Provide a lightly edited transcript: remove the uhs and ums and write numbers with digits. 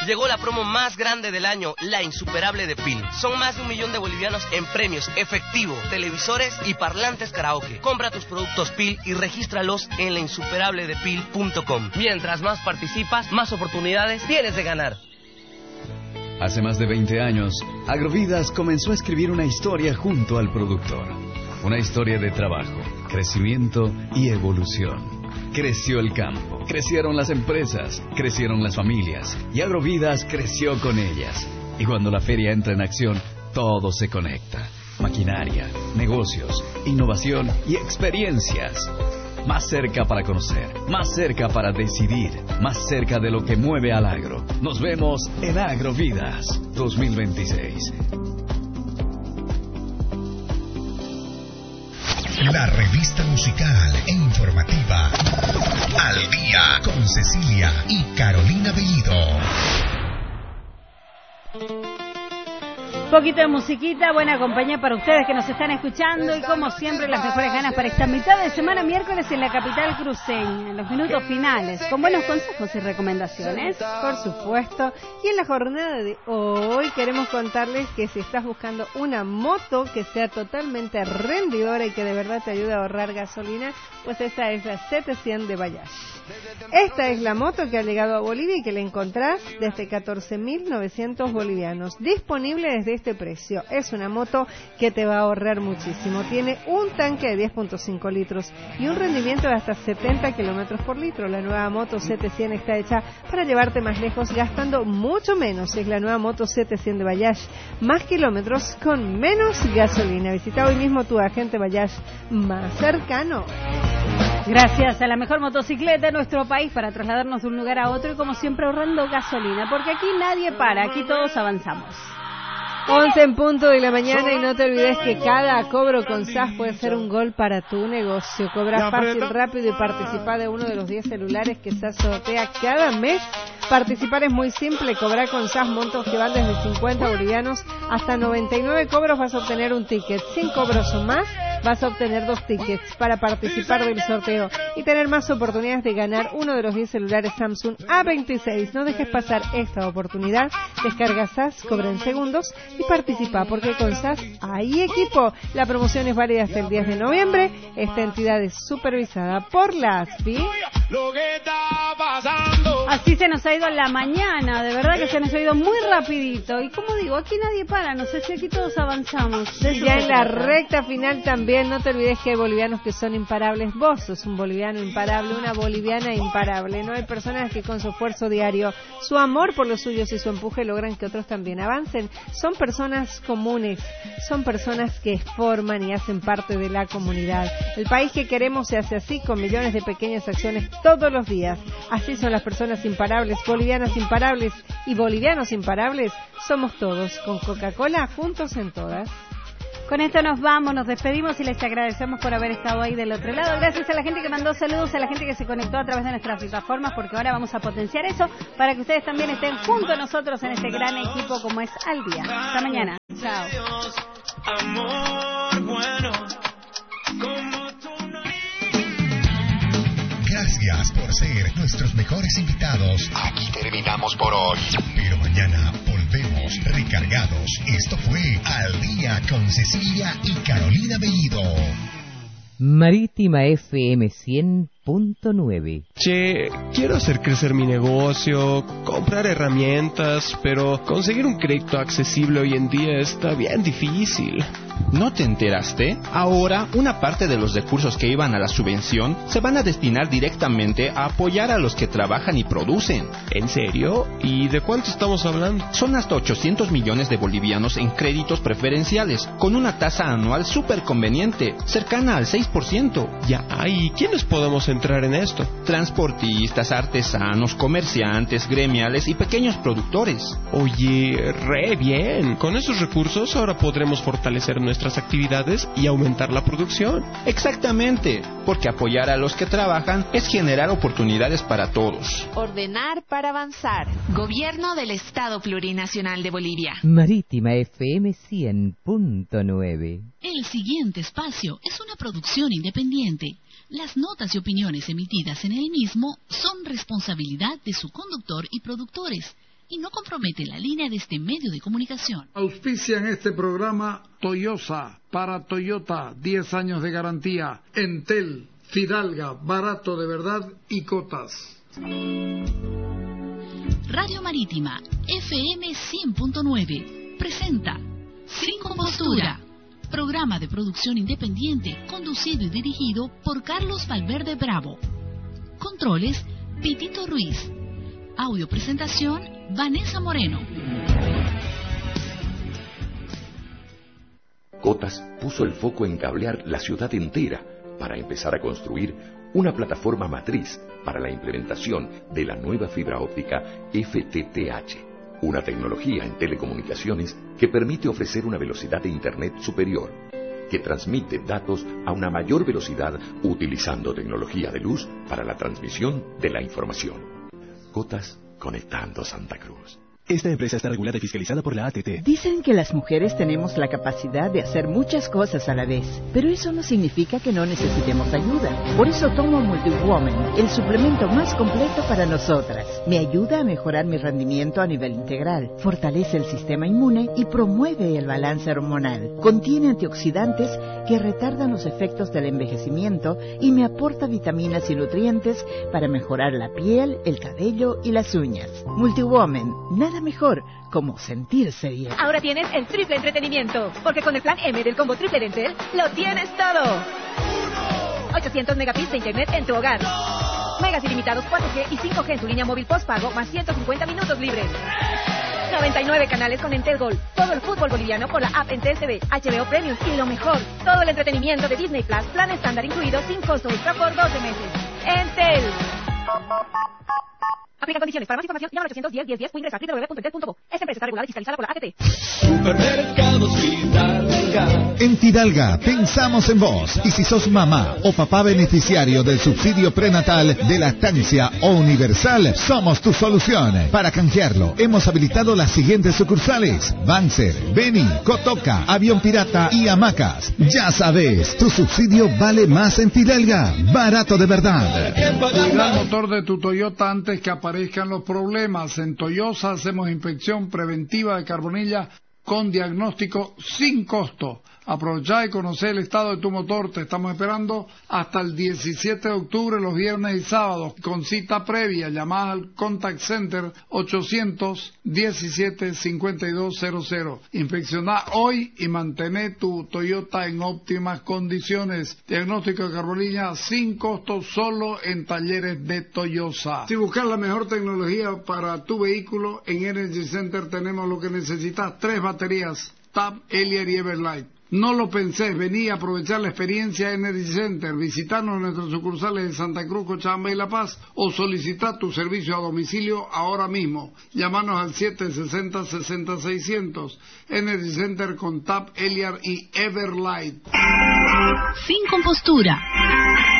Llegó la promo más grande del año, la insuperable de PIL. Son más de 1 millón de bolivianos en premios, efectivo, televisores y parlantes karaoke. Compra tus productos PIL y regístralos en lainsuperabledepil.com. Mientras más participas, más oportunidades tienes de ganar. Hace más de 20 años, Agrovidas comenzó a escribir una historia junto al productor. Una historia de trabajo, crecimiento y evolución. Creció el campo, crecieron las empresas, crecieron las familias y Agrovidas creció con ellas. Y cuando la feria entra en acción, todo se conecta. Maquinaria, negocios, innovación y experiencias. Más cerca para conocer, más cerca para decidir, más cerca de lo que mueve al agro. Nos vemos en Agrovidas 2026. La revista musical e informativa Al Día con Cecilia y Carolina Bellido. Poquito de musiquita, buena compañía para ustedes que nos están escuchando y como siempre las mejores ganas para esta mitad de semana miércoles en la capital cruceña, en los minutos finales, con buenos consejos y recomendaciones, por supuesto. Y en la jornada de hoy queremos contarles que si estás buscando una moto que sea totalmente rendidora y que de verdad te ayude a ahorrar gasolina, pues esa es la CT100 de Bayash. Esta es la moto que ha llegado a Bolivia y que la encontrás desde 14.900 bolivianos, disponible desde este precio. Es una moto que te va a ahorrar muchísimo. Tiene un tanque de 10.5 litros y un rendimiento de hasta 70 kilómetros por litro. La nueva moto CT100 está hecha para llevarte más lejos gastando mucho menos. Es la nueva moto CT100 de Bayash. Más kilómetros con menos gasolina. Visita hoy mismo tu agente Bayash más cercano. Gracias a la mejor motocicleta de nuestro país para trasladarnos de un lugar a otro y como siempre ahorrando gasolina, porque aquí nadie para, aquí todos avanzamos. 11 en punto de la mañana y no te olvides que cada cobro con SAS puede ser un gol para tu negocio. Cobra fácil, rápido y participa de uno de los 10 celulares que SAS sortea cada mes. Participar es muy simple, cobrar con SAS montos que van desde 50 bolivianos hasta 99 cobros vas a obtener un ticket. 100 cobros o más vas a obtener 2 tickets para participar del sorteo y tener más oportunidades de ganar uno de los 10 celulares Samsung A26. No dejes pasar esta oportunidad. Descarga SAS, cobra en segundos y participa, porque con SAS hay equipo. La promoción es válida hasta el 10 de noviembre. Esta entidad es supervisada por la ASFI. Así se nos ha ido la mañana, de verdad que se nos ha ido muy rapidito. Y como digo, aquí nadie para, no sé si aquí todos avanzamos. Ya en la recta final también, no te olvides que hay bolivianos que son imparables. Vos sos un boliviano imparable, una boliviana imparable. No hay personas que con su esfuerzo diario, su amor por los suyos y su empuje logran que otros también avancen. Son personas comunes, son personas que forman y hacen parte de la comunidad. El país que queremos se hace así, con millones de pequeñas acciones todos los días. Así son las personas imparables, bolivianas imparables y bolivianos imparables. Somos todos, con Coca-Cola, juntos en todas. Con esto nos vamos, nos despedimos y les agradecemos por haber estado ahí del otro lado. Gracias a la gente que mandó saludos, a la gente que se conectó a través de nuestras plataformas, porque ahora vamos a potenciar eso para que ustedes también estén junto a nosotros en este gran equipo como es Al Día. Hasta mañana. Chao. Gracias por ser nuestros mejores invitados. Aquí terminamos por hoy. Pero mañana volvemos recargados. Esto fue Al Día con Cecilia y Carolina Bellido. Marítima FM 100.9. Che, quiero hacer crecer mi negocio, comprar herramientas, pero conseguir un crédito accesible hoy en día está bien difícil. ¿No te enteraste? Ahora, una parte de los recursos que iban a la subvención se van a destinar directamente a apoyar a los que trabajan y producen. ¿En serio? ¿Y de cuánto estamos hablando? Son hasta 800 millones de bolivianos en créditos preferenciales, con una tasa anual súper conveniente, cercana al 6%. Ya, ¿y quiénes podemos entrar en esto? Transportistas, artesanos, comerciantes, gremiales y pequeños productores. Oye, re bien. Con esos recursos ahora podremos fortalecer nuestras actividades y aumentar la producción. Exactamente, porque apoyar a los que trabajan es generar oportunidades para todos. Ordenar para avanzar. Gobierno del Estado Plurinacional de Bolivia. Marítima FM 100.9. El siguiente espacio es una producción independiente. Las notas y opiniones emitidas en el mismo son responsabilidad de su conductor y productores. y no compromete la línea de este medio de comunicación. Auspicia en este programa Toyosa para Toyota, 10 años de garantía. Entel, Fidalga, barato de verdad y Cotas. Radio Marítima, FM 100.9, presenta Sin Compostura, programa de producción independiente conducido y dirigido por Carlos Valverde Bravo. Controles, Pitito Ruiz. Audio presentación, Vanessa Moreno. Cotas puso el foco en cablear la ciudad entera para empezar a construir una plataforma matriz para la implementación de la nueva fibra óptica FTTH, una tecnología en telecomunicaciones que permite ofrecer una velocidad de Internet superior, que transmite datos a una mayor velocidad utilizando tecnología de luz para la transmisión de la información. Cotas, conectando Santa Cruz. Esta empresa está regulada y fiscalizada por la ATT. Dicen que las mujeres tenemos la capacidad de hacer muchas cosas a la vez, pero eso no significa que no necesitemos ayuda. Por eso tomo Multiwoman, el suplemento más completo para nosotras. Me ayuda a mejorar mi rendimiento a nivel integral, fortalece el sistema inmune y promueve el balance hormonal. Contiene antioxidantes que retardan los efectos del envejecimiento y me aporta vitaminas y nutrientes para mejorar la piel, el cabello y las uñas. Multiwoman, nada mejor como sentirse bien. Ahora tienes el triple entretenimiento, porque con el plan M del combo triple de Entel, lo tienes todo. 800 megabits de internet en tu hogar. Megas ilimitados 4G y 5G en tu línea móvil postpago, más 150 minutos libres. 99 canales con Entel Gold. Todo el fútbol boliviano por la app Entel TV, HBO Premium y lo mejor, todo el entretenimiento de Disney Plus, plan estándar incluido sin costo extra por 12 meses. Entel. Aplica condiciones. Para más información, llama al 810-1010 o ingresa a www.entel.co. Esta empresa está regulada y fiscalizada por la ATT. Supermercados Fidalga. En Fidalga pensamos en vos. Y si sos mamá o papá beneficiario del subsidio prenatal de lactancia o universal, somos tu solución. Para canjearlo, hemos habilitado las siguientes sucursales: Banzer, Beni, Cotoca, Avión Pirata y Hamacas. Ya sabes, tu subsidio vale más en Fidalga. Barato de verdad. Cuida el motor de tu Toyota antes que aparezcan los problemas. En Toyosa hacemos inspección preventiva de carbonilla con diagnóstico sin costo. Aprovechá y conocer el estado de tu motor. Te estamos esperando hasta el 17 de octubre, los viernes y sábados, con cita previa. Llamá al Contact Center 817-5200. Inspeccioná hoy y mantén tu Toyota en óptimas condiciones. Diagnóstico de carbonilla sin costo, solo en talleres de Toyosa. Si buscas la mejor tecnología para tu vehículo, en Energy Center tenemos lo que necesitas: 3 baterías TAP, Eliar y Everlight. No lo pensés, vení a aprovechar la experiencia Energy Center, visitarnos en nuestras sucursales de Santa Cruz, Cochabamba y La Paz, o solicitar tu servicio a domicilio ahora mismo. Llámanos al 760-60-600. Energy Center con TAP, Eliar y Everlight. Sin Compostura.